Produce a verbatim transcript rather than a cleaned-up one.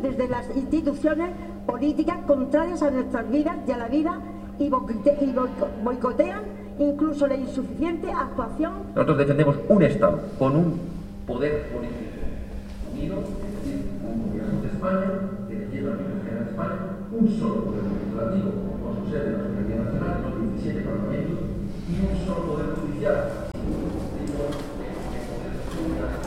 desde las instituciones políticas contrarias a nuestras vidas y a la vida y boicotean incluso la insuficiente actuación. Nosotros defendemos un Estado con un poder político unido, es decir, un gobierno de España que defienda la Constitución de España, un solo poder legislativo con su sede en la Soberanía Nacional, los diecisiete parlamentos y un solo poder judicial.